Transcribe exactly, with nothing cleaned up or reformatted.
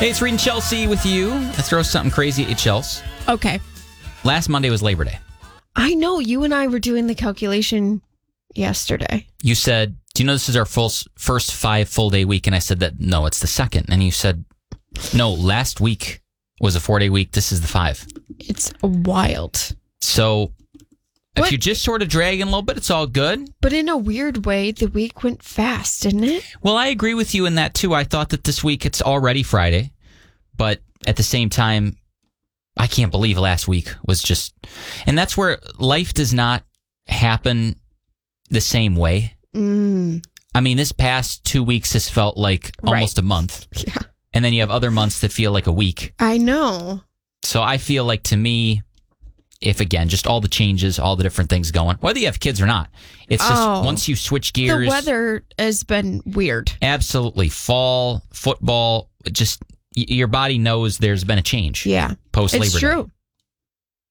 Hey, it's Reed and Chelsea with you. Let's throw something crazy at Chelsea. Okay. Last Monday was Labor Day. I know. You and I were doing the calculation yesterday. You said, do you know this is our full, first five full day week? And I said that, no, it's the second. And you said, no, last week was a four day week. This is the five. It's wild. So What? if you're just sort of dragging a little bit, it's all good. But in a weird way, the week went fast, didn't it? Well, I agree with you in that, too. I thought that this week it's already Friday. But at the same time, I can't believe last week was just... And that's where life does not happen the same way. Mm. I mean, this past two weeks has felt like almost Right. a month. Yeah. And then you have other months that feel like a week. I know. So I feel like, to me, if, again, just all the changes, all the different things going, whether you have kids or not, it's just Oh. once you switch gears... The weather has been weird. Absolutely. Fall, football, just... Your body knows there's been a change. Yeah. Post Labor It's Day. true.